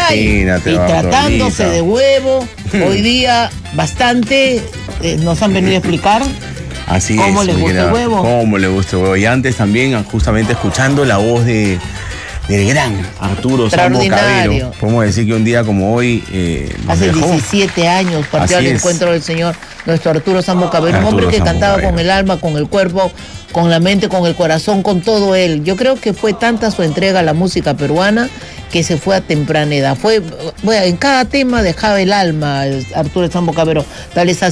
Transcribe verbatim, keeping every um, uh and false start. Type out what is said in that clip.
Imagínate, y tratándose de huevo, hoy día bastante eh, nos han venido a explicar. Así ¿Cómo es, les gusta el huevo? Cómo le gusta el huevo. Y antes también, justamente escuchando la voz de del gran Arturo Sambo Cabero. Podemos decir que un día como hoy eh, hace dejó. diecisiete años partió al encuentro del señor nuestro Arturo Sambo Cabero, un hombre que Sambo cantaba Cabero. Con el alma, con el cuerpo, con la mente, con el corazón, con todo él. Yo creo que fue tanta su entrega a la música peruana que se fue a temprana edad. Fue, bueno, en cada tema dejaba el alma Arturo Sambo Cabero. Tal es así